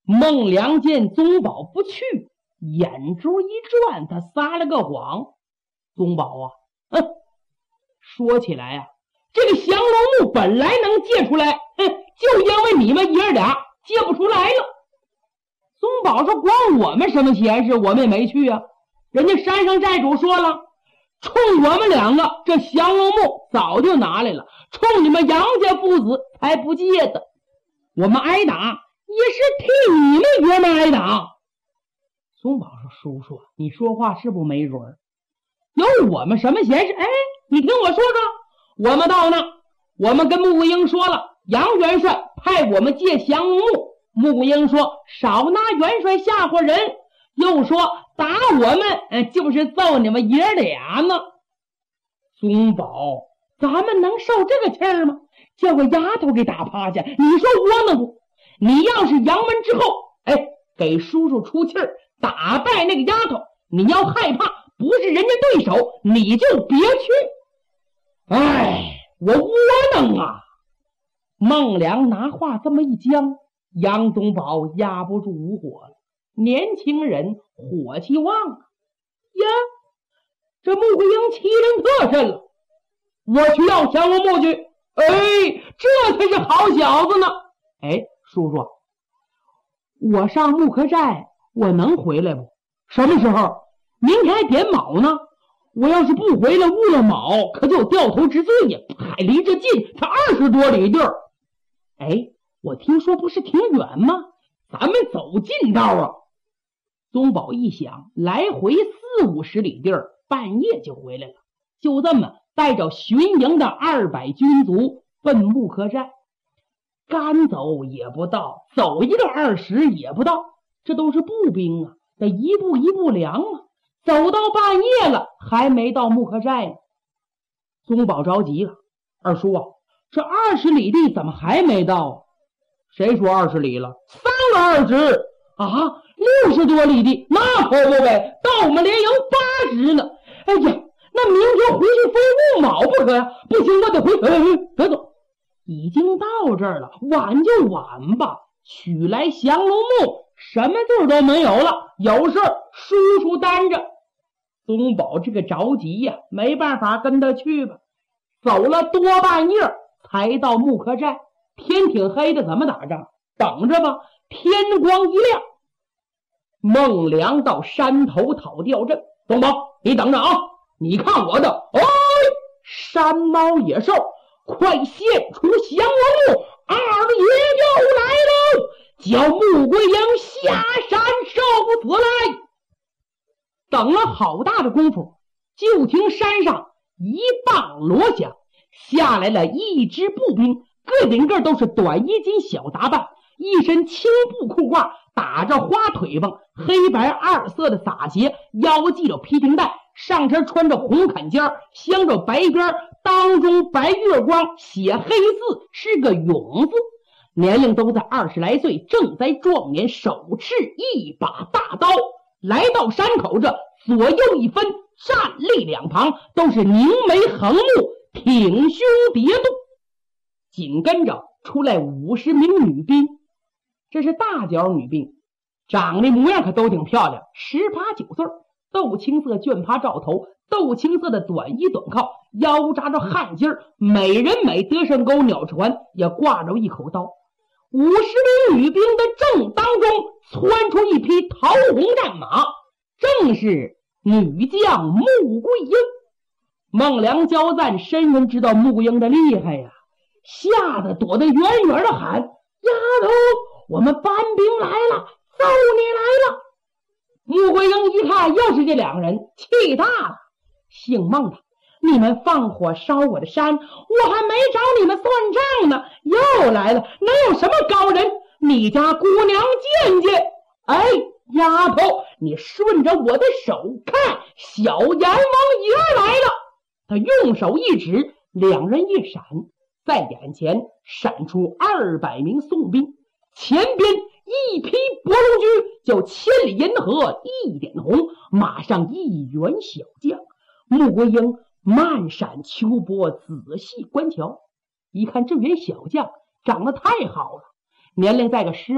孟良见宗保不去，眼珠一转，他撒了个谎。宗保啊，说起来啊，这个降龙木本来能借出来，就因为你们爷儿俩借不出来了。宗保说关我们什么闲事，我们也没去啊。人家山上寨主说了，冲我们两个这降龙木早就拿来了，冲你们杨家父子才不借的。我们挨打也是替你们爷们挨打。宗保说叔叔，你说话是不没准儿，有我们什么闲事？你听我说说，我们到那，我们跟穆桂英说了，杨元帅派我们借降龙木。穆桂英说少拿元帅吓唬人，又说打我们就是揍你们爷俩呢。宗保，咱们能受这个气儿吗？叫个丫头给打趴下，你说窝囊不？你要是杨门之后，给叔叔出气儿，打败那个丫头，你要害怕不是人家对手，你就别去。我窝囊啊！孟良拿话这么一讲，杨宗保压不住无火了。年轻人火气旺啊！呀，这穆桂英欺人特甚了，我去要降龙木去。这才是好小子呢。叔叔，我上木柯寨我能回来不？什么时候？明天还点卯呢。我要是不回来误了卯，可就掉头之罪呀！还离这近，才20多里地儿。我听说不是挺远吗？咱们走近道啊。宗保一想，来回40-50里地儿，半夜就回来了。就这么带着巡营的200军卒奔木柯寨，赶走也不到，走一个20也不到，这都是步兵啊，得一步一步量啊。走到半夜了，还没到木柯寨呢。宗保着急了，二叔啊，这20里地怎么还没到啊？谁说20里了？3个20啊，60多里地，那可不呗，到我们连营80呢。那明天回去非误卯不可呀！不行，我得回去。别走，已经到这儿了，晚就晚吧。取来降龙木，什么字都没有了，有事叔叔担着。宗保这个着急呀，没办法，跟他去吧。走了多半夜才到木柯寨，天挺黑的，怎么打仗？等着吧。天光一亮，孟良到山头讨吊阵。宗保，你等着啊！你看我的，山猫野兽，快现出降龙木，二爷又来了，叫穆桂英下山受死来。等了好大的功夫，就听山上一棒锣响，下来了一支步兵，个顶个都是短衣襟小打扮，一身青布裤褂，打着花腿棒，黑白2色的洒鞋，腰系着皮皮带，上身穿着红坎肩，镶着白边，当中白月光，写黑字是个勇字，年龄都在20来岁，正在壮年，手持一把大刀，来到山口这左右一分，站立两旁都是凝眉横目，挺胸叠肚，紧跟着出来50名女兵，这是大脚女兵，长得模样可都挺漂亮，18、19岁，豆青色绢帕罩头，豆青色的短衣短靠，腰扎着汗巾，美人美，得胜钩鸟环，也挂着一口刀。50名女兵的正当中窜出一匹桃红战马，正是女将穆桂英。孟良交赞深深知道穆桂英的厉害呀，吓得躲得远远的喊：丫头，我们班兵来了，揍你来了！穆桂英一看又是这2个人，气大了，姓孟的，你们放火烧我的山，我还没找你们算账呢，又来了，能有什么高人？你家姑娘见见。丫头，你顺着我的手看，小阎王爷来了。他用手一指，2人一闪，在眼前闪出200名宋兵，前边一匹伯龙驹，就千里银河一点红，马上一员小将。穆桂英慢闪秋波，仔细观瞧，一看这员小将长得太好了，年龄在个18